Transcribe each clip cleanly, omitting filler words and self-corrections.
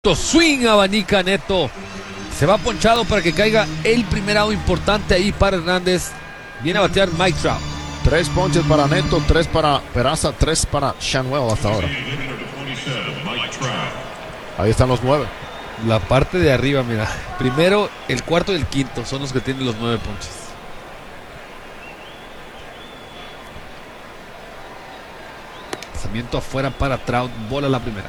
Swing abanica Neto. Se va ponchado para que caiga el primer out importante ahí para Hernández. Viene a batear Mike Trout. 3 ponches para Neto, 3 para Peraza, 3 para Shanwell hasta ahora. Ahí están los 9. La parte de arriba, mira. Primero, el cuarto y el quinto son los que tienen los 9 ponches. Lanzamiento afuera para Trout. Bola la primera.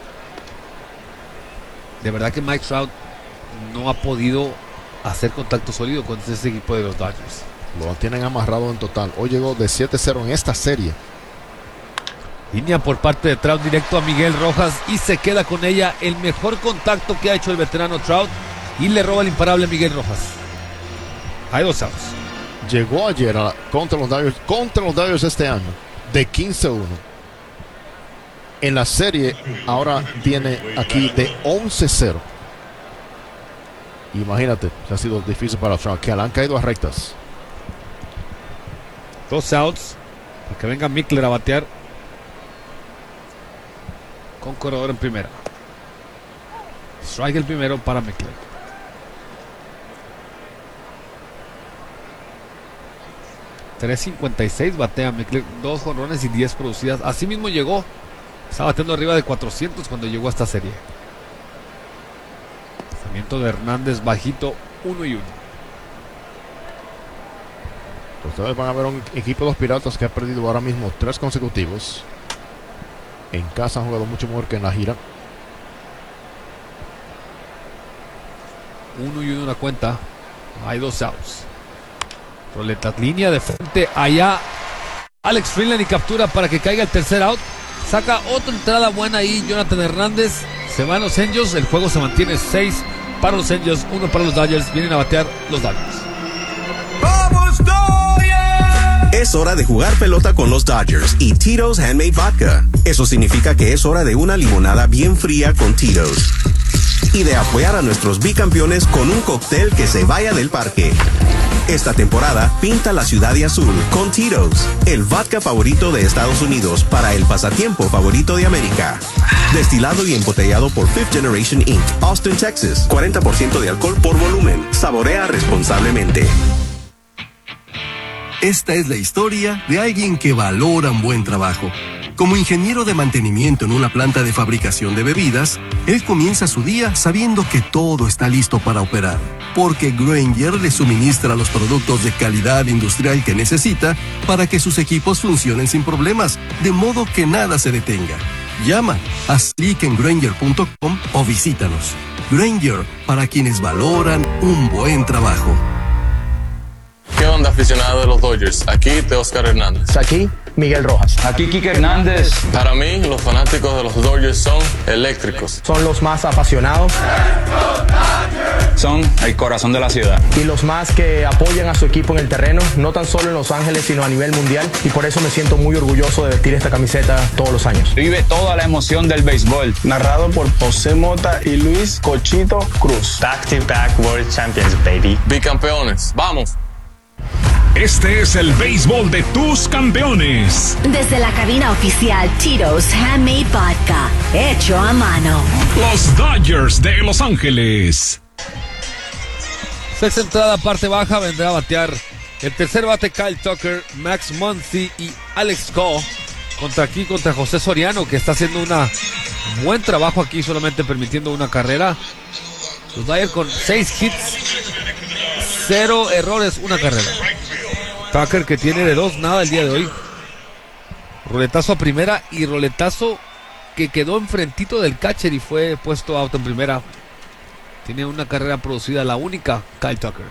De verdad que Mike Trout no ha podido hacer contacto sólido con este equipo de los Dodgers. Lo tienen amarrado en total. Hoy llegó de 7-0 en esta serie. Línea por parte de Trout directo a Miguel Rojas y se queda con ella. El mejor contacto que ha hecho el veterano Trout y le roba el imparable a Miguel Rojas. Hay 2 outs. Llegó ayer contra los Dodgers este año de 15-1. En la serie ahora tiene aquí de 11-0. Imagínate, ha sido difícil para Trout, que le han caído a rectas. 2 outs. Para que venga Mickler a batear. Con corredor en primera. Strike el primero para Mickler. .356 batea Mickler. 2 jonrones y 10 producidas. Así mismo llegó. Estaba bateando arriba de 400 cuando llegó a esta serie. Lanzamiento de Hernández bajito, 1-1. Ustedes van a ver un equipo de los Piratas que ha perdido ahora mismo 3 consecutivos. En casa han jugado mucho mejor que en la gira. 1-1 la cuenta. Hay 2 outs. Roleta, línea de frente allá. Alex Freeland y captura para que caiga el tercer out. Saca otra entrada buena ahí Jonathan Hernández. Se van los Angels. El juego se mantiene 6 para los Angels, 1 para los Dodgers. Vienen a batear los Dodgers. ¡Vamos Dodgers! Es hora de jugar pelota con los Dodgers y Tito's Handmade Vodka. Eso significa que es hora de una limonada bien fría con Tito's. Y de apoyar a nuestros bicampeones con un cóctel que se vaya del parque. Esta temporada, pinta la ciudad de azul con Tito's, el vodka favorito de Estados Unidos para el pasatiempo favorito de América. Destilado y embotellado por Fifth Generation Inc., Austin, Texas. 40% de alcohol por volumen. Saborea responsablemente. Esta es la historia de alguien que valora un buen trabajo. Como ingeniero de mantenimiento en una planta de fabricación de bebidas, él comienza su día sabiendo que todo está listo para operar, porque Grainger le suministra los productos de calidad industrial que necesita para que sus equipos funcionen sin problemas, de modo que nada se detenga. Llama a slickengrainger.com o visítanos. Grainger, para quienes valoran un buen trabajo. ¿Qué onda, aficionado de los Dodgers? Aquí de Oscar Hernández. Aquí, Miguel Rojas. Aquí, Kike Hernández. Para mí, los fanáticos de los Dodgers son eléctricos. Son los más apasionados. Son el corazón de la ciudad. Y los más que apoyan a su equipo en el terreno, no tan solo en Los Ángeles, sino a nivel mundial. Y por eso me siento muy orgulloso de vestir esta camiseta todos los años. Vive toda la emoción del béisbol. Narrado por José Mota y Luis Cochito Cruz. Back-to-back World Champions, baby. Bicampeones, ¡vamos! Este es el béisbol de tus campeones. Desde la cabina oficial Tito's Handmade Vodka, hecho a mano. Los Dodgers de Los Ángeles. 6 entrada, parte baja, vendrá a batear el tercer bate Kyle Tucker, Max Muncy y Alex Coe. Contra José Soriano, que está haciendo un buen trabajo aquí, solamente permitiendo una carrera. Los Dodgers con 6 hits, 0 errores, una carrera. Tucker, que tiene de 2 nada el día de hoy. Roletazo a primera y roletazo que quedó enfrentito del catcher y fue puesto out en primera. Tiene una carrera producida, la única, Kyle Tucker.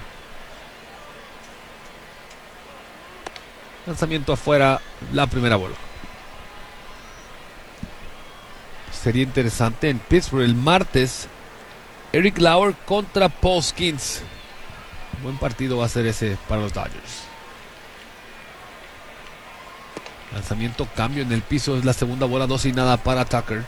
Lanzamiento afuera, la primera bola. Sería interesante en Pittsburgh el martes. Eric Lauer contra Paul Skeens. Buen partido va a ser ese para los Dodgers. Lanzamiento, cambio en el piso, es la segunda bola, 2-0 para Tucker.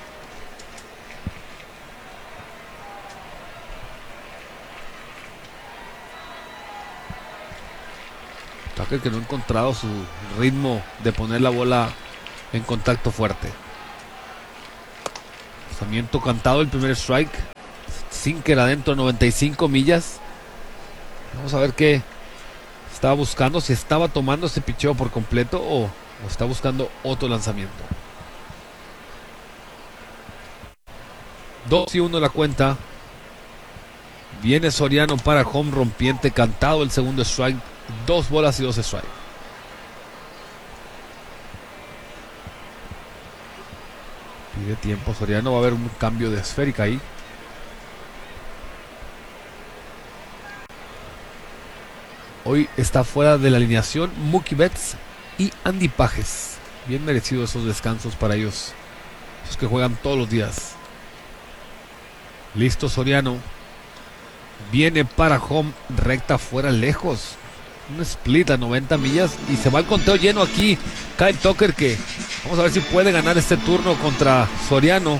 Tucker, que no ha encontrado su ritmo de poner la bola en contacto fuerte. Lanzamiento cantado, el primer strike. Sinker adentro, 95 millas. Vamos a ver qué estaba buscando, si estaba tomando ese picheo por completo o está buscando otro lanzamiento. 2-1 la cuenta. Viene Soriano para home rompiente, cantado el segundo strike. 2 bolas y 2 strikes. Pide tiempo Soriano, va a haber un cambio de esférica ahí. Hoy está fuera de la alineación Mookie Betts y Andy Pages. Bien merecidos esos descansos para ellos, esos que juegan todos los días. Listo Soriano. Viene para home, recta fuera lejos. Un split a 90 millas y se va el conteo lleno aquí. Kyle Tucker, que vamos a ver si puede ganar este turno contra Soriano.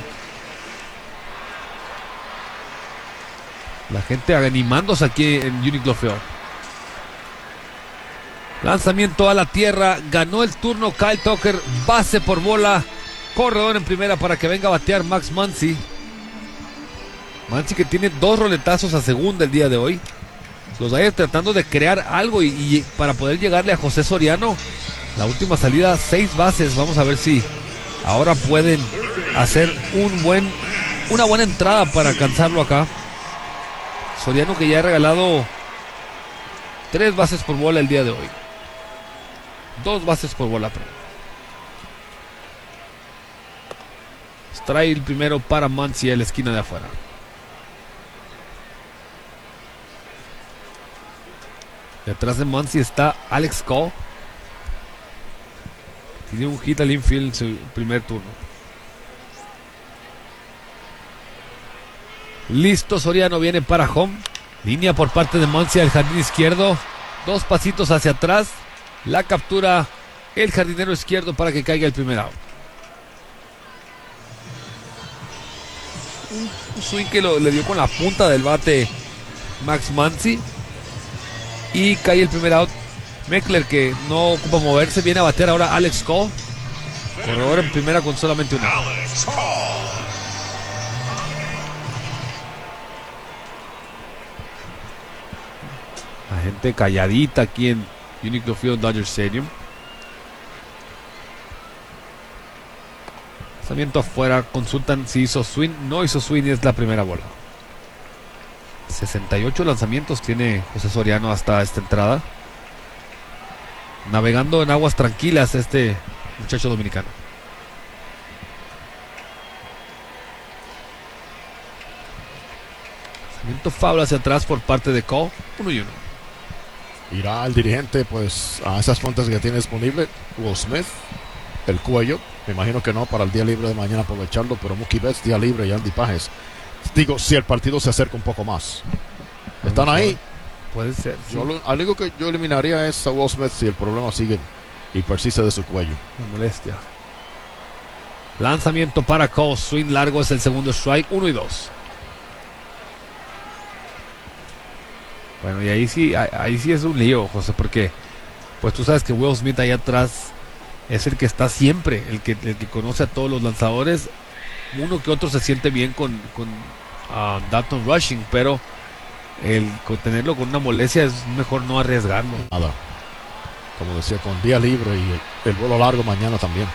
La gente animándose aquí en Uniqlo Field. Lanzamiento a la tierra, ganó el turno Kyle Tucker, base por bola, corredor en primera para que venga a batear Max Muncy. Muncy que tiene 2 roletazos a segunda el día de hoy. Los Dodgers tratando de crear algo y para poder llegarle a José Soriano. La última salida, 6 bases, vamos a ver si ahora pueden hacer una buena entrada para alcanzarlo acá. Soriano que ya ha regalado 3 bases por bola el día de hoy. 2 bases por bola. Trae el primero para Muncy en la esquina de afuera. Detrás de Muncy está Alex Cole. Tiene un hit al infield en su primer turno. Listo, Soriano viene para home. Línea por parte de Muncy al jardín izquierdo. 2 pasitos hacia atrás. La captura el jardinero izquierdo para que caiga el primer out. Un swing que le dio con la punta del bate Max Muncy. Y cae el primer out. Meckler, que no ocupa moverse, viene a batear ahora Alex Cole. Corredor en primera con solamente un out. La gente calladita aquí en Uniqlo Field, Dodger Stadium. Lanzamiento afuera, consultan si hizo swing. No hizo swing y es la primera bola. 68 lanzamientos tiene José Soriano hasta esta entrada. Navegando en aguas tranquilas este muchacho dominicano. Lanzamiento foul hacia atrás por parte de Cole. 1-1. Irá el dirigente pues a esas fuentes que tiene disponible. Will Smith, el cuello. Me imagino que no para el día libre de mañana aprovecharlo, pero Mookie Betts día libre y Andy Pages. Digo, si el partido se acerca un poco más. Están ahí. Puede ser. Sí. Algo que yo eliminaría es a Will Smith si el problema sigue y persiste de su cuello. Una molestia. Lanzamiento para Cole. Swing largo es el segundo strike. 1-2. Bueno, y ahí sí es un lío, José, porque pues tú sabes que Will Smith ahí atrás es el que está siempre, el que conoce a todos los lanzadores. Uno que otro se siente bien con Dalton Rushing, pero tenerlo con una molestia es mejor no arriesgarlo. Nada. Como decía, con día libre y el vuelo largo mañana también.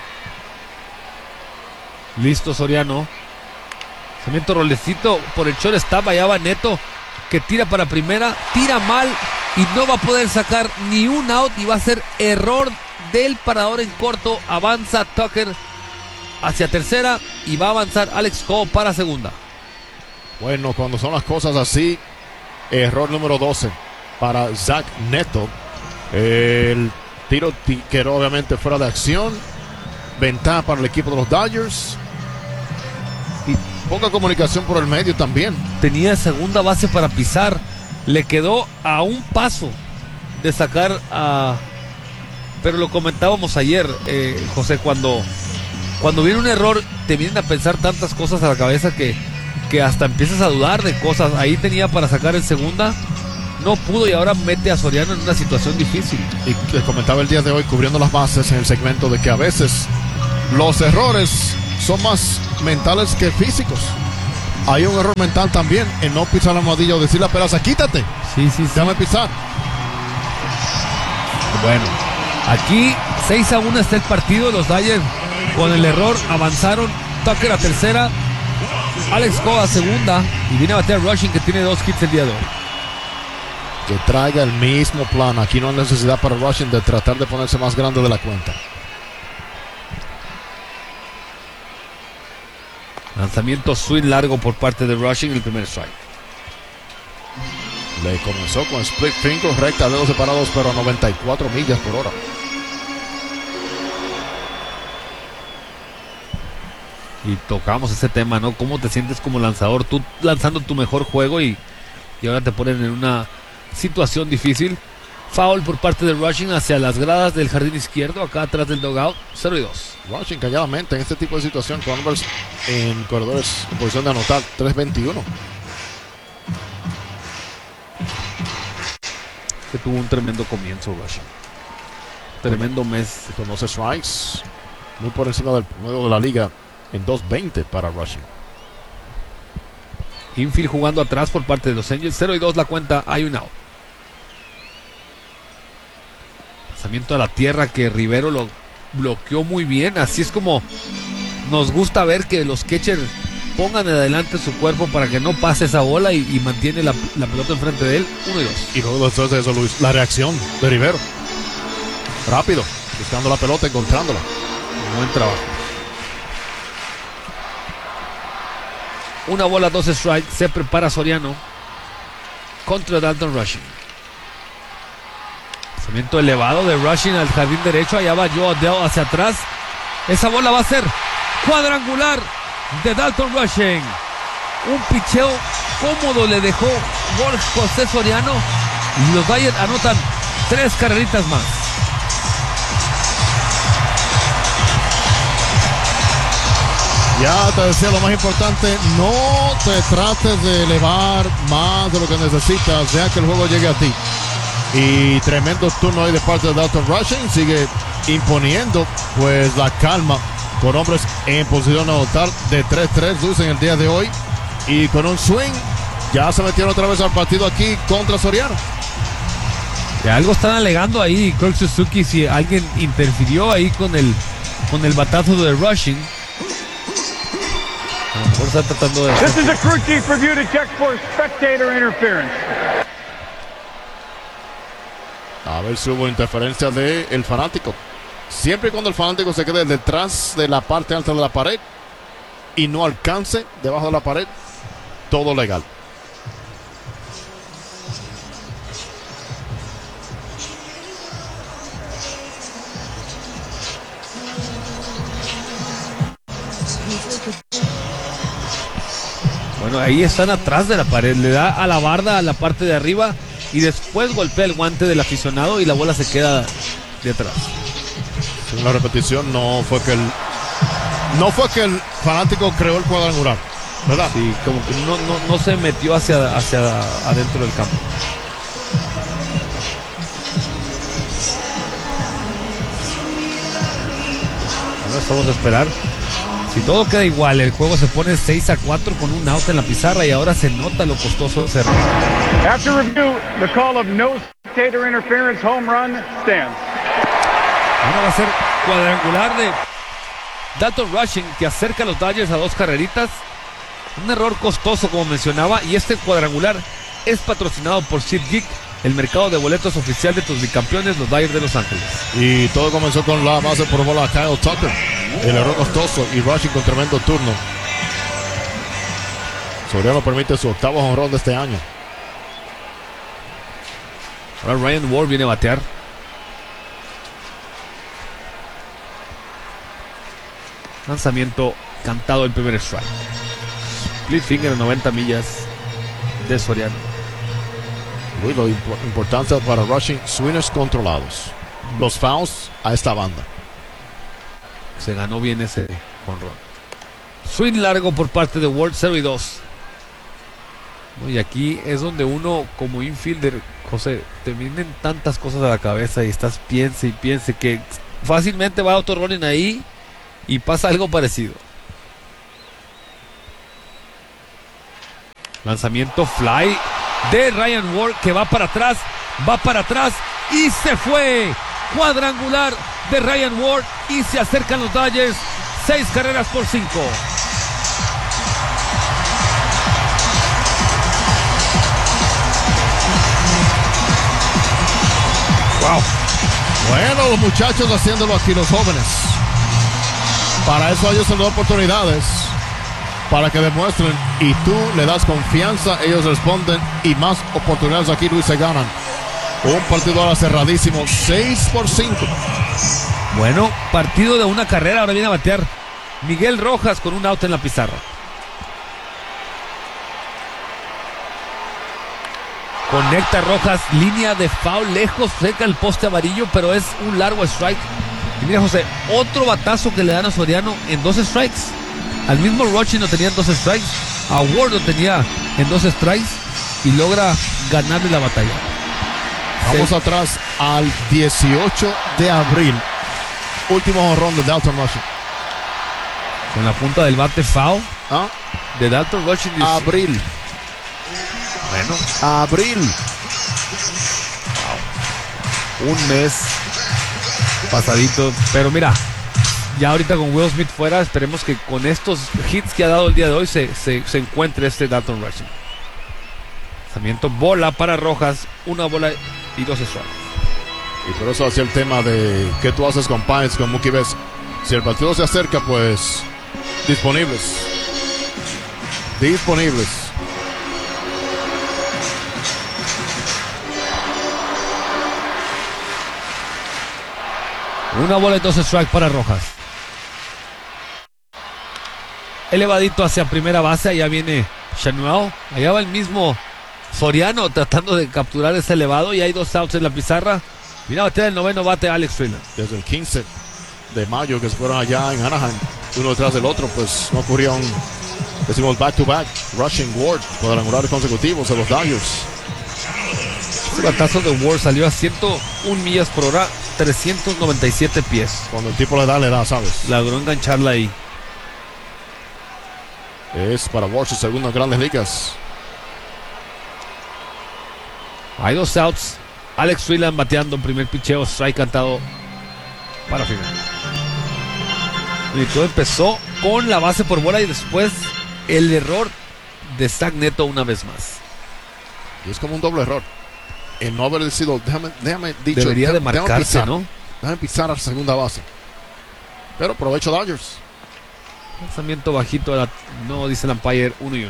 Listo Soriano. Lanzamiento rolecito por el shortstop, allá va Neto, que tira para primera, tira mal y no va a poder sacar ni un out y va a ser error del parador en corto. Avanza Tucker hacia tercera y va a avanzar Alex Cole para segunda. Bueno, cuando son las cosas así, error número 12 para Zach Neto. El tiro quedó obviamente fuera de acción. Ventaja para el equipo de los Dodgers. Y poca comunicación por el medio también. Tenía segunda base para pisar. Le quedó a un paso de sacar a... Pero lo comentábamos ayer, José, cuando viene un error te vienen a pensar tantas cosas a la cabeza que hasta empiezas a dudar de cosas. Ahí tenía para sacar en segunda, no pudo y ahora mete a Soriano en una situación difícil. Y les comentaba el día de hoy cubriendo las bases en el segmento de que a veces los errores son más mentales que físicos. Hay un error mental también en no pisar la almohadilla o decirle a Peraza, quítate. Sí. Déjame pisar. Bueno, aquí 6-1 está el partido. Los Dodgers con el error avanzaron. Tucker a tercera, Alex Coe a segunda y viene a batear Rushing, que tiene 2 hits el día de hoy. Que traiga el mismo plan. Aquí no hay necesidad para Rushing de tratar de ponerse más grande de la cuenta. Lanzamiento swing largo por parte de Rushing, el primer strike. Le comenzó con split finger, recta, dedos separados, pero a 94 millas por hora. Y tocamos ese tema, ¿no? ¿Cómo te sientes como lanzador? Tú lanzando tu mejor juego y ahora te ponen en una situación difícil. Foul por parte de Rushing hacia las gradas del jardín izquierdo, acá atrás del dugout. 0-2. Rushing calladamente en este tipo de situación con hombres en corredores en posición de anotar. 3-21. Que tuvo un tremendo comienzo Rushing. Tremendo mes. Conoce strikes muy por encima del promedio de la liga en 2.20 para Rushing. Infield jugando atrás por parte de los Angels. 0-2 la cuenta, hay un out. Lanzamiento a la tierra que Rivero lo bloqueó muy bien. Así es como nos gusta ver que los catchers pongan adelante su cuerpo para que no pase esa bola y mantiene la pelota enfrente de él. 1-2. Y luego después de eso, Luis, la reacción de Rivero. Rápido, buscando la pelota, encontrándola. Buen trabajo. 1 bola, 2 strikes. Se prepara Soriano contra Dalton Rushing. Lanzamiento elevado de Rushing al jardín derecho. Allá va Joe Adele hacia atrás. Esa bola va a ser cuadrangular de Dalton Rushing. Un picheo cómodo le dejó José Soriano. Y los Dodgers anotan 3 carreritas más. Ya te decía lo más importante, no te trates de elevar más de lo que necesitas, deja que el juego llegue a ti. Y tremendo turno ahí de parte de Dalton Rushing, sigue imponiendo pues la calma con hombres en posición de anotar de 3-3 Luis en el día de hoy. Y con un swing ya se metieron otra vez al partido aquí contra Soriano. De algo están alegando ahí Kirk Suzuki, si alguien interfirió ahí con el batazo de Rushing. A lo mejor está tratando de... This is a crew chief review to check for spectator interference. A ver si hubo interferencia del fanático. Siempre y cuando el fanático se quede detrás de la parte alta de la pared y no alcance debajo de la pared, todo legal. Bueno, ahí están atrás de la pared. Le da a la barda a la parte de arriba y después golpea el guante del aficionado y la bola se queda de atrás. En la repetición no fue que el fanático creó el cuadrangular, ¿verdad? Sí, como que no se metió hacia adentro del campo. Ahora vamos a esperar. Si todo queda igual, el juego se pone 6-4 con un out en la pizarra y ahora se nota lo costoso de cerrar. After review, the call of no spectator interference home run stands. Ahora va a ser cuadrangular de Dalton Rushing, que acerca a los Dodgers a 2 carreritas. Un error costoso, como mencionaba, y este cuadrangular es patrocinado por SeatGeek, el mercado de boletos oficial de tus bicampeones, los Dodgers de Los Ángeles. Y todo comenzó con la base por bola a Kyle Tucker. El error costoso y Rushing con tremendo turno. Soriano permite su 8º jonrón de este año. Ahora Ryan Ward viene a batear. Lanzamiento cantado el primer strike. Split finger a 90 millas de Soriano. Muy importante para Rushing, swingers controlados. Los fouls a esta banda. Se ganó bien ese jonrón. Swing largo por parte de Ward, 0-2. Y aquí es donde uno como infielder, José, te vienen tantas cosas a la cabeza y estás piense y piense que fácilmente va auto-running ahí y pasa algo parecido. Lanzamiento fly de Ryan Ward que va para atrás y se fue. Cuadrangular de Ryan Ward y se acercan los Dodgers. 6 carreras por 5. Wow. Bueno, los muchachos haciéndolo aquí, los jóvenes. Para eso ellos se dan oportunidades, para que demuestren, y tú le das confianza, ellos responden, y más oportunidades aquí, Luis, se ganan. Un partido ahora cerradísimo, 6 por 5. Bueno, partido de una carrera. Ahora viene a batear Miguel Rojas con un out en la pizarra. Conecta Rojas, línea de foul, lejos, cerca el poste amarillo, pero es un largo strike. Y mira, José, otro batazo que le dan a Soriano en 2 strikes. Al mismo Rochy no tenía en 2 strikes, a Ward lo tenía en 2 strikes y logra ganarle la batalla. Vamos atrás al 18 de abril. Último jonrón de Dalton Rushing. Con la punta del bate foul de Dalton Rushing. Abril. Bueno, abril. Wow. Un mes pasadito. Pero mira, ya ahorita con Will Smith fuera, esperemos que con estos hits que ha dado el día de hoy se encuentre este Dalton Rushing. Lanzamiento, bola para Rojas, una bola y 2 strikes. Y por eso hacía el tema de qué tú haces con Pines, con Mookie Betts. Si el partido se acerca, pues disponibles. Una bola y 2 strikes para Rojas. Elevadito hacia primera base, allá viene Chanuel. Allá va el mismo Soriano tratando de capturar ese elevado y hay 2 outs en la pizarra. Mira, batea el 9º bate Alex Freeland. Desde el 15 de mayo que se fueron allá en Anaheim, uno detrás del otro, pues no ocurría decimos back-to-back, Rushing Ward, cuadrangulares consecutivos de los Dodgers. El batazo de Ward salió a 101 millas por hora, 397 pies. Cuando el tipo le da, ¿sabes? Logró engancharla ahí. Es para Ward su segundo en Grandes Ligas. Hay 2 outs. Alex Freeland bateando en primer picheo, strike cantado para Freeland. Y todo empezó con la base por bola y después el error de Zach Neto una vez más. Y es como un doble error. El no haber decidido, déjame dicho, debería de marcarse, ¿no? Déjame pisar a la segunda base. Pero provecho Dodgers. Lanzamiento bajito, no dice el umpire, 1-1.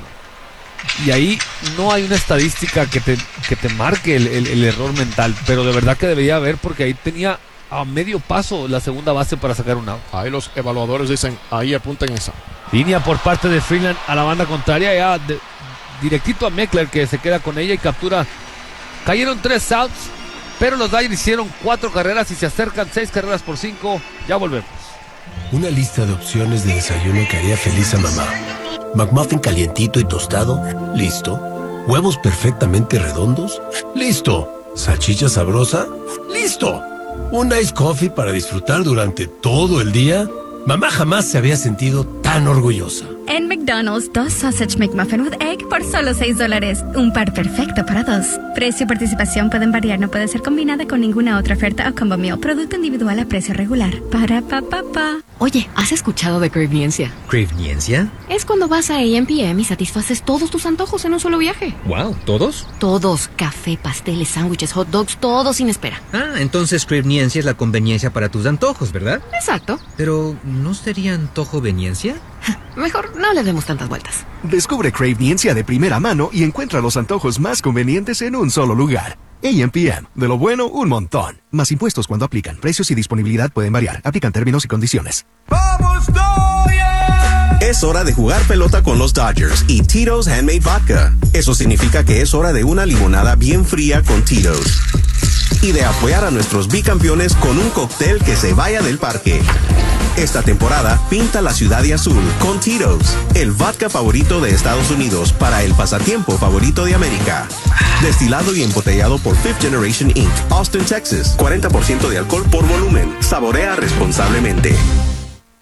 Y ahí no hay una estadística que te marque el error mental, pero de verdad que debería haber, porque ahí tenía a medio paso la segunda base para sacar un out. Ahí los evaluadores dicen, ahí apunten esa. Línea por parte de Freeland a la banda contraria, ya directito a Meckler, que se queda con ella y captura. Cayeron 3 outs, pero los Dodgers hicieron 4 carreras y se acercan 6 carreras por 5. Ya volvemos. Una lista de opciones de desayuno que haría feliz a mamá. McMuffin calientito y tostado, listo. Huevos perfectamente redondos, listo. Salchicha sabrosa, listo. Un ice coffee para disfrutar durante todo el día. Mamá jamás se había sentido tan orgullosa. En McDonald's, 2 Sausage McMuffin with Egg por solo $6. Un par perfecto para 2. Precio y participación pueden variar, no puede ser combinada con ninguna otra oferta o combo meal. Producto individual a precio regular. Para pa. Oye, ¿has escuchado de Craveniencia? ¿Craveniencia? Es cuando vas a A&PM y satisfaces todos tus antojos en un solo viaje. Wow, ¿todos? Todos. Café, pasteles, sándwiches, hot dogs, todo sin espera. Ah, entonces Craveniencia es la conveniencia para tus antojos, ¿verdad? Exacto. Pero, ¿no sería antojoveniencia? Mejor no le demos tantas vueltas. Descubre Craveniencia de primera mano y encuentra los antojos más convenientes en un solo lugar. A&PM, de lo bueno, un montón. Más impuestos cuando aplican. Precios y disponibilidad pueden variar. Aplican términos y condiciones. ¡Vamos, Dodgers! Es hora de jugar pelota con los Dodgers y Tito's Handmade Vodka. Eso significa que es hora de una limonada bien fría con Tito's. Y de apoyar a nuestros bicampeones con un cóctel que se vaya del parque. Esta temporada, pinta la ciudad de azul con Tito's, el vodka favorito de Estados Unidos para el pasatiempo favorito de América. Destilado y embotellado por Fifth Generation Inc., Austin, Texas. 40% de alcohol por volumen. Saborea responsablemente.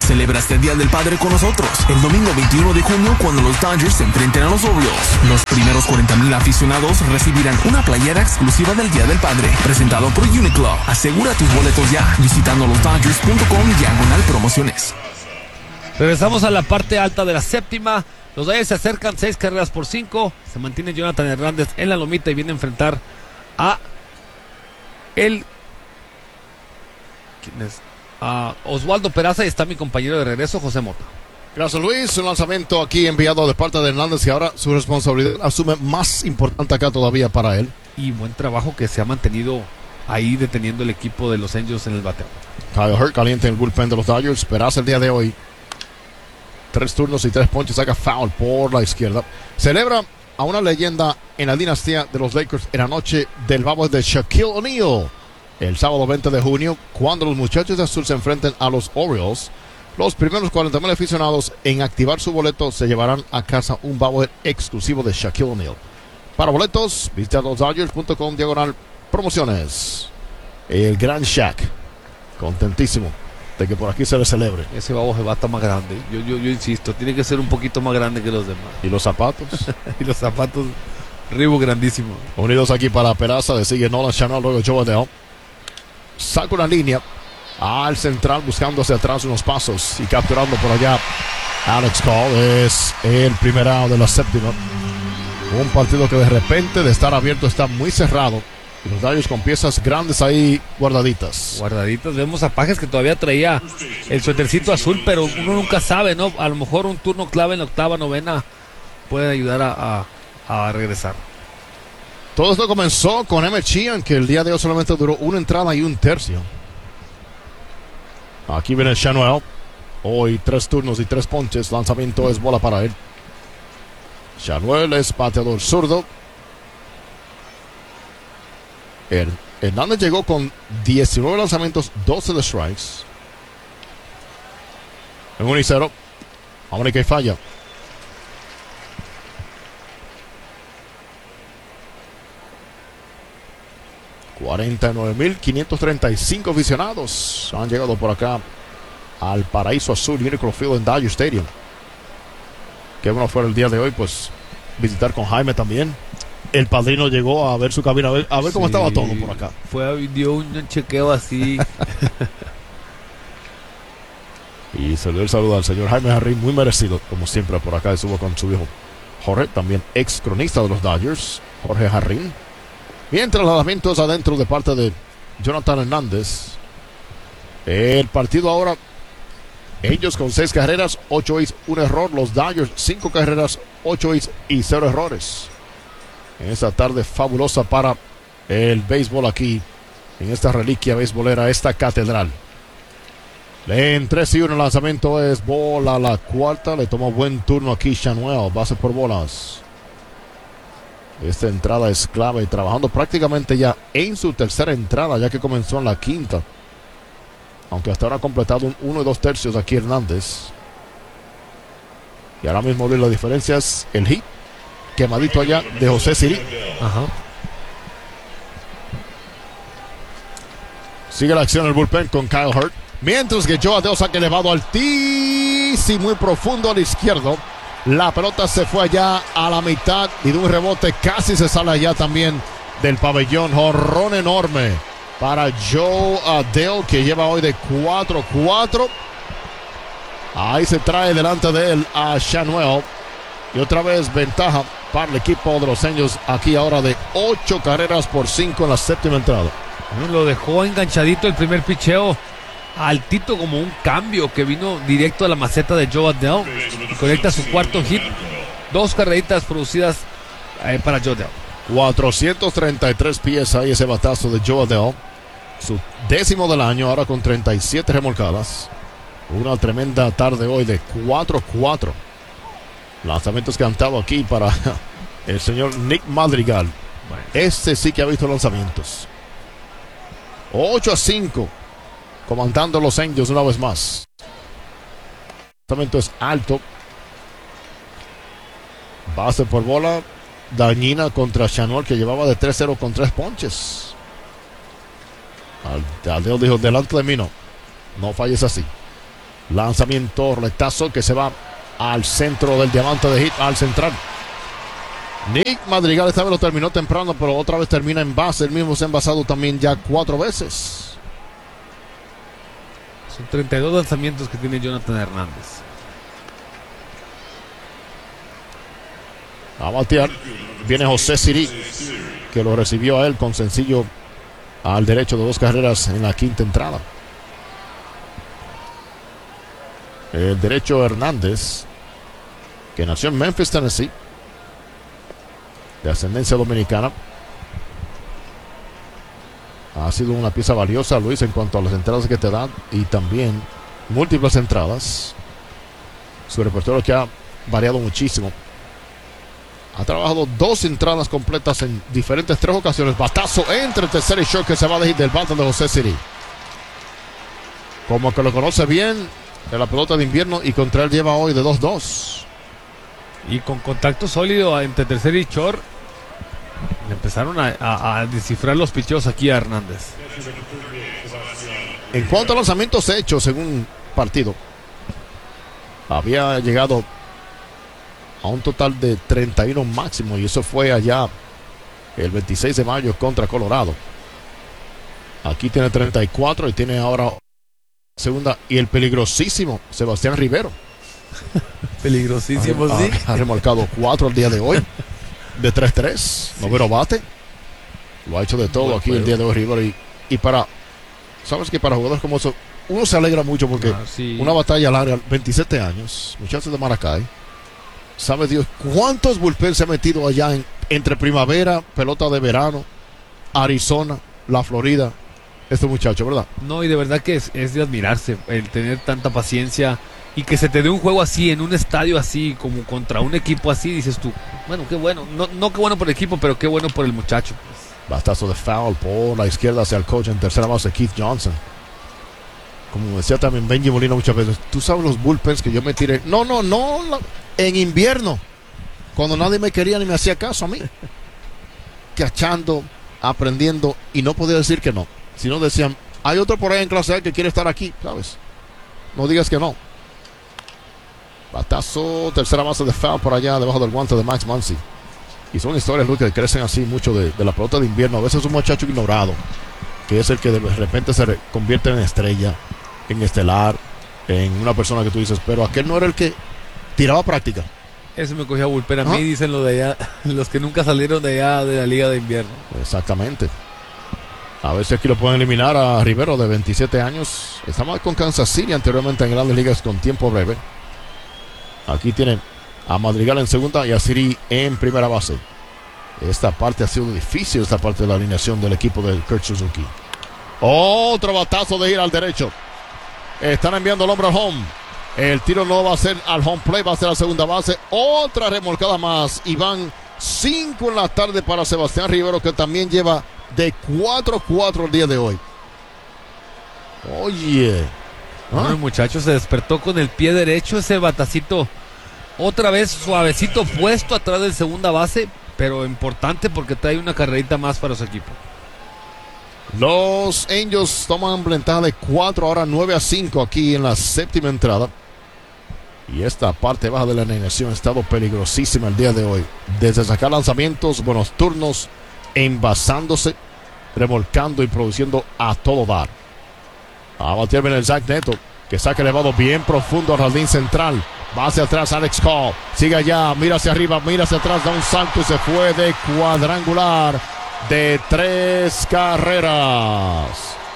Celebra este Día del Padre con nosotros. El domingo 21 de junio, cuando los Dodgers se enfrenten a los Orioles. Los primeros 40,000 aficionados recibirán una playera exclusiva del Día del Padre. Presentado por Uniqlo. Asegura tus boletos ya, visitando losdodgers.com/promociones. Regresamos a la parte alta de la séptima. Los Dodgers se acercan 6 carreras por 5. Se mantiene Jonathan Hernández en la lomita y viene a enfrentar a ¿quién es? A Oswaldo Peraza, y está mi compañero de regreso, José Mota. Gracias, Luis. Un lanzamiento aquí enviado de parte de Hernández, y ahora su responsabilidad asume más importante acá todavía para él. Y buen trabajo que se ha mantenido ahí deteniendo el equipo de los Angels en el bateo. Kyle Hurt caliente en el bullpen de los Dodgers. Peraza el día de hoy 3 turnos y 3 ponches, saca foul por la izquierda. Celebra a una leyenda en la dinastía de los Lakers en la noche del babo de Shaquille O'Neal. El sábado 20 de junio, cuando los muchachos de azul se enfrenten a los Orioles, los primeros 40,000 aficionados en activar su boleto se llevarán a casa un babo exclusivo de Shaquille O'Neal. Para boletos, visita losdodgers.com/promociones. El gran Shaq, contentísimo de que por aquí se le celebre. Ese babo se va a estar más grande. Yo insisto, tiene que ser un poquito más grande que los demás. ¿Y los zapatos? Y los zapatos, Reebok grandísimo. Unidos aquí para Peraza, le sigue Nolan Chanel, luego Joe Adele. Saca una línea al central, buscando hacia atrás unos pasos y capturando por allá Alex Call. Es el primer out de la séptima. Un partido que de repente, de estar abierto, está muy cerrado. Y los Dodgers con piezas grandes ahí guardaditas. Vemos a Pajes que todavía traía el suétercito azul, pero uno nunca sabe, ¿no? A lo mejor un turno clave en la octava, novena puede ayudar a regresar. Todo esto comenzó con Emmett Sheehan, que el día de hoy solamente duró una entrada y un tercio. Aquí viene Chanuel. Hoy 3 turnos y 3 ponches. Lanzamiento es bola para él. Chanuel es bateador zurdo. Hernández llegó con 19 lanzamientos, 12 de strikes. En 1-0. Ahora que falla. $49,535 aficionados han llegado por acá al Paraíso Azul Uniqlo Field en Dodger Stadium. Que bueno fuera el día de hoy, pues visitar con Jaime también. El padrino llegó a ver su cabina, a ver cómo estaba todo por acá. Dio un chequeo así. Y se le dio el saludo al señor Jaime Jarrín, muy merecido, como siempre por acá estuvo con su hijo Jorge, también ex cronista de los Dodgers, Jorge Jarrín. Mientras lanzamientos adentro de parte de Jonathan Hernández. El partido ahora, ellos con 6 carreras, 8 hits, 1 error. Los Dodgers 5 carreras, 8 hits y 0 errores. En esta tarde fabulosa para el béisbol aquí, en esta reliquia beisbolera, esta catedral. En 3-1 el lanzamiento es bola a la cuarta. Le tomó buen turno aquí Chanuel, base por bolas. Esta entrada es clave y trabajando prácticamente ya en su tercera entrada, ya que comenzó en la quinta. Aunque hasta ahora ha completado un 1 y 2 tercios aquí Hernández. Y ahora mismo la diferencia es el hit quemadito allá de José Siri. Ajá. Sigue la acción en el bullpen con Kyle Hurt. Mientras que Joe Adele saca elevado altísimo, muy profundo al izquierdo. La pelota se fue allá a la mitad y de un rebote casi se sale allá también del pabellón. Jonrón enorme para Joe Adele, que lleva hoy de 4-4. Ahí se trae delante de él a Chanuel. Y otra vez ventaja para el equipo de los Angels aquí ahora de 8 carreras por 5 en la séptima entrada. Lo dejó enganchadito el primer picheo, altito como un cambio que vino directo a la maceta de Joe Adele y conecta su cuarto hit. 2 carreritas producidas para Joe Adele. 433 pies ahí ese batazo de Joe Adele, su 10º del año, ahora con 37 remolcadas. Una tremenda tarde hoy de 4-4. Lanzamientos cantados aquí para el señor Nick Madrigal. Este sí que ha visto lanzamientos. 8-5. Comandando los Angels una vez más. El lanzamiento es alto. Base por bola dañina contra Chanuel, que llevaba de 3-0 con 3 ponches. Adele dijo: delante de mí no falles así. Lanzamiento, roletazo que se va al centro del diamante de hit, al central. Nick Madrigal esta vez lo terminó temprano, pero otra vez termina en base. El mismo se ha envasado también ya 4 veces. Son 32 lanzamientos que tiene Jonathan Hernández. A batear viene José Siri, que lo recibió a él con sencillo al derecho de 2 carreras en la quinta entrada. El derecho Hernández, que nació en Memphis, Tennessee, de ascendencia dominicana. Ha sido una pieza valiosa, Luis, en cuanto a las entradas que te dan y también múltiples entradas. Su repertorio que ha variado muchísimo. Ha trabajado 2 entradas completas en diferentes 3 ocasiones. Batazo entre el tercer y short que se va a elegir del bate de José Siri. Como que lo conoce bien de la pelota de invierno y contra él lleva hoy de 2-2. Y con contacto sólido entre tercer y short, empezaron a descifrar los picheos aquí a Hernández. En cuanto a lanzamientos hechos en un partido, había llegado a un total de 31 máximo, y eso fue allá el 26 de mayo contra Colorado. Aquí tiene 34 y tiene ahora segunda, y el peligrosísimo Sebastián Rivero. Peligrosísimo, sí. Ha remolcado 4 el día de hoy, de 3-3, noveno bate. Lo ha hecho de todo aquí el día de hoy Rivero, y para, sabes que para jugadores como eso, uno se alegra mucho porque una batalla larga, 27 años, muchachos de Maracay. Sabe Dios cuántos bullpen se ha metido allá entre primavera, pelota de verano, Arizona, la Florida. Este muchacho, ¿verdad? No, y de verdad que es de admirarse el tener tanta paciencia y que se te dé un juego así, en un estadio así, como contra un equipo así. Dices tú, bueno, qué bueno. No qué bueno por el equipo, pero qué bueno por el muchacho. Batazo de foul por la izquierda hacia el coach en tercera base, Keith Johnson. Como decía también Benji Molina muchas veces, tú sabes los bullpens que yo me tiré. No. En invierno, cuando nadie me quería ni me hacía caso a mí, cachando, aprendiendo, y no podía decir que no. Si no decían, hay otro por ahí en clase A que quiere estar aquí, ¿sabes? No digas que no. Batazo, tercera base de foul por allá debajo del guante de Max Muncy. Y son historias, Luis, que crecen así mucho de la pelota de invierno. A veces es un muchacho ignorado, que es el que de repente se convierte en estrella, en estelar, en una persona que tú dices, pero aquel no era el que tiraba práctica. Eso me cogió a bullpen a mí, dicen los de allá, los que nunca salieron de allá de la liga de invierno. Exactamente. A ver si aquí lo pueden eliminar a Rivero, de 27 años. Estaba con Kansas City anteriormente en grandes ligas con tiempo breve. Aquí tienen a Madrigal en segunda y a Siri en primera base. Esta parte ha sido difícil, esta parte de la alineación del equipo de Kurt Suzuki. Otro batazo de ir al derecho. Están enviando el hombre al home. El tiro no va a ser al home play, va a ser a la segunda base. Otra remolcada más. Y van 5 en la tarde para Sebastián Rivero, que también lleva de 4-4 el día de hoy. Oye. Bueno, el muchacho se despertó con el pie derecho, ese batacito. Otra vez suavecito puesto atrás del segunda base, pero importante porque trae una carrerita más para su equipo. Los Angels toman ventaja de 4, ahora 9-5 aquí en la séptima entrada. Y esta parte baja de la alineación ha estado peligrosísima el día de hoy. Desde sacar lanzamientos, buenos turnos, envasándose, remolcando y produciendo a todo dar. A batear bien el Zach Neto, que saca elevado bien profundo al jardín central. Va hacia atrás Alex Cole. Sigue allá, mira hacia arriba, mira hacia atrás, da un salto y se fue de cuadrangular de 3 carreras.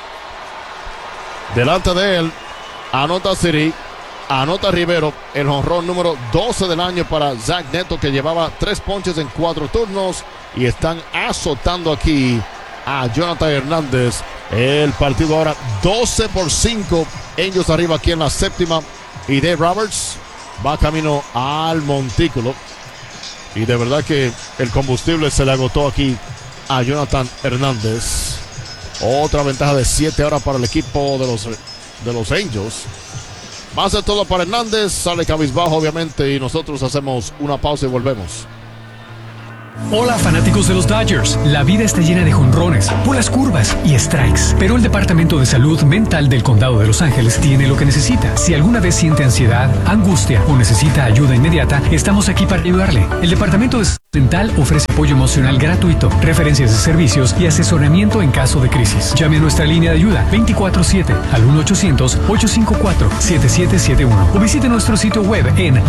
Delante de él, anota Siri, anota Rivero, el jonrón número 12 del año para Zach Neto, que llevaba 3 ponches en 4 turnos. Y están azotando aquí a Jonathan Hernández. El partido ahora 12-5. Angels arriba aquí en la séptima. Y Dave Roberts va camino al montículo. Y de verdad que el combustible se le agotó aquí a Jonathan Hernández. Otra ventaja de 7 ahora para el equipo de los Angels. Va a ser todo para Hernández. Sale cabizbajo obviamente y nosotros hacemos una pausa y volvemos. Hola fanáticos de los Dodgers, la vida está llena de jonrones, bolas curvas y strikes, pero el Departamento de Salud Mental del Condado de Los Ángeles tiene lo que necesita. Si alguna vez siente ansiedad, angustia o necesita ayuda inmediata, estamos aquí para ayudarle. El Departamento de Salud Mental ofrece apoyo emocional gratuito, referencias de servicios y asesoramiento en caso de crisis. Llame a nuestra línea de ayuda 24/7 al 1-800-854-7771 o visite nuestro sitio web en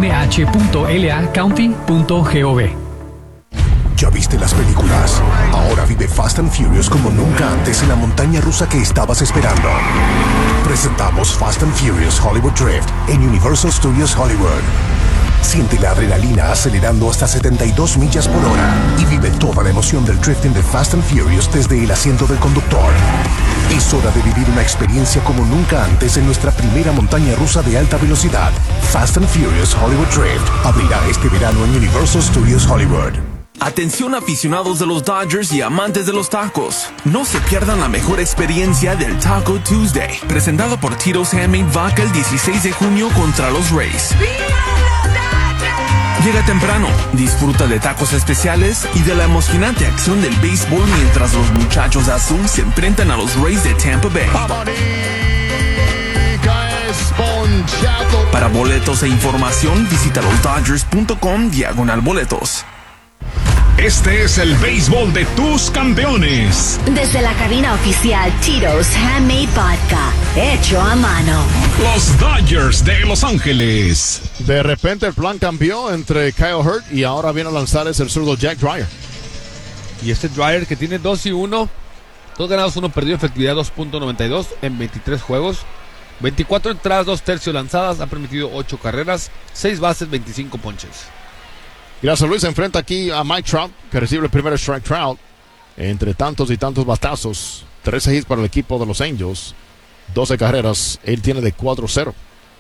dmh.lacounty.gov. ¿Ya viste las películas? Ahora vive Fast and Furious como nunca antes en la montaña rusa que estabas esperando. Presentamos Fast and Furious Hollywood Drift en Universal Studios Hollywood. Siente la adrenalina acelerando hasta 72 millas por hora y vive toda la emoción del drifting de Fast and Furious desde el asiento del conductor. Es hora de vivir una experiencia como nunca antes en nuestra primera montaña rusa de alta velocidad. Fast and Furious Hollywood Drift abrirá este verano en Universal Studios Hollywood. Atención aficionados de los Dodgers y amantes de los tacos. No se pierdan la mejor experiencia del Taco Tuesday, presentado por Tito's Handmade Vodka el 16 de junio contra los Rays. Llega temprano, disfruta de tacos especiales y de la emocionante acción del béisbol mientras los muchachos azul se enfrentan a los Rays de Tampa Bay. Para boletos e información, visita losdodgers.com/boletos. Este es el béisbol de tus campeones. Desde la cabina oficial Tito's Handmade Vodka, hecho a mano. Los Dodgers de Los Ángeles. De repente el plan cambió entre Kyle Hurt y ahora viene a lanzar el zurdo Jack Dreyer. Y este Dreyer que tiene 2-1, 2 ganados, 1 perdido, efectividad 2.92 en 23 juegos. 24 entradas, 2 tercios lanzadas, ha permitido 8 carreras, 6 bases, 25 ponches. Gracias, Luis. Se enfrenta aquí a Mike Trout, que recibe el primer strike. Trout, entre tantos y tantos batazos, 13 hits para el equipo de los Angels, 12 carreras. Él tiene de 4-0.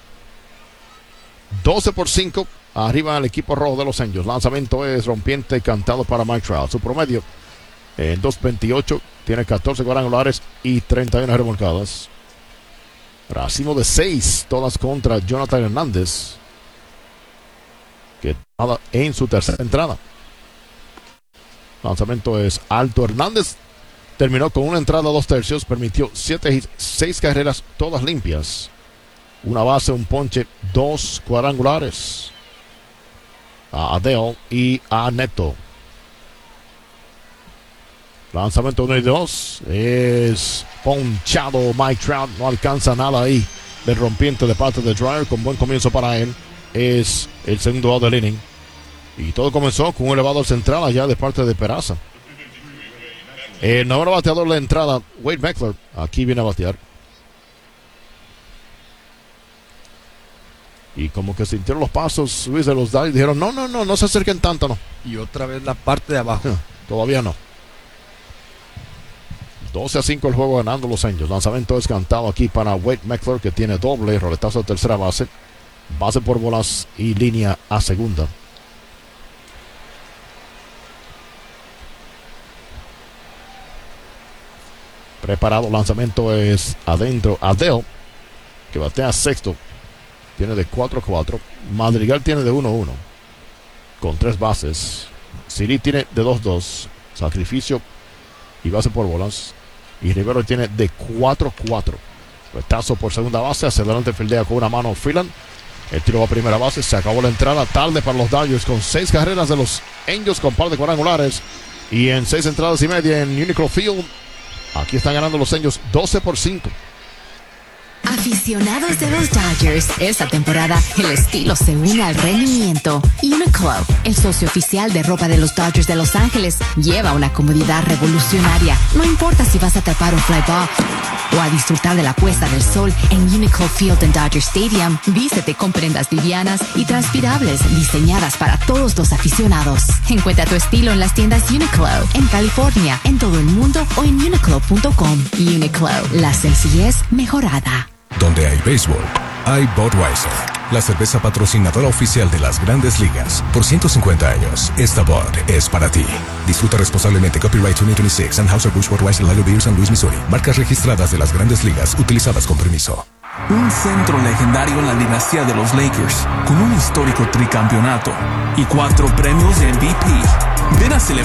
12-5 arriba el equipo rojo de los Angels. Lanzamiento es rompiente, cantado para Mike Trout. Su promedio en 2.28, tiene 14 cuadrangulares y 31 remolcadas. Racimo de 6, todas contra Jonathan Hernández, que nada en su tercera entrada. Lanzamiento es alto. Hernández terminó con una entrada, 2 tercios, permitió 7 hits, 6 carreras, todas limpias, una base, un ponche, 2 cuadrangulares. A Adele y a Neto. Lanzamiento 1 y 2 es ponchado. Mike Trout no alcanza nada ahí del rompiente de parte de Dreyer, con buen comienzo para él. Es el segundo out del inning. Y todo comenzó con un elevado al central allá de parte de Peraza. El noveno bateador de la entrada, Wade Meckler, aquí viene a batear. Y como que sintieron los pasos, Luis, de los Dodgers. Dijeron, no se acerquen tanto, no. Y otra vez la parte de abajo. Todavía no. 12-5 el juego, ganando los Angels. Lanzamiento es cantado aquí para Wade Meckler, que tiene doble, roletazo de tercera base. Base por bolas y línea a segunda. Preparado, lanzamiento es adentro. Adele, que batea sexto, tiene de 4-4. Madrigal tiene de 1-1, con 3 bases. Siri tiene de 2-2. Sacrificio y base por bolas. Y Rivero tiene de 4-4. Retazo por segunda base. Hacia adelante fildea con una mano Freeland. El tiro va a primera base. Se acabó la entrada tarde para los Dodgers, con 6 carreras de los Angels con par de cuadrangulares. Y en 6 entradas y media en Uniclo Field, aquí están ganando los Angels 12-5. Aficionados de los Dodgers, esta temporada el estilo se une al rendimiento. Uniqlo, el socio oficial de ropa de los Dodgers de Los Ángeles, lleva una comodidad revolucionaria. No importa si vas a atrapar un fly ball o a disfrutar de la puesta del sol en Uniqlo Field en Dodger Stadium, vístete con prendas livianas y transpirables diseñadas para todos los aficionados. Encuentra tu estilo en las tiendas Uniqlo, en California, en todo el mundo o en uniqlo.com. Uniqlo, la sencillez mejorada. Donde hay béisbol, hay Budweiser, la cerveza patrocinadora oficial de las Grandes Ligas. Por 150 años, esta Bud es para ti. Disfruta responsablemente. Copyright 2026, Anheuser-Busch Budweiser Lager Beer, San Luis, Missouri. Marcas registradas de las Grandes Ligas, utilizadas con permiso. Un centro legendario en la dinastía de los Lakers, con un histórico tricampeonato y 4 premios de MVP. Ven a celebrar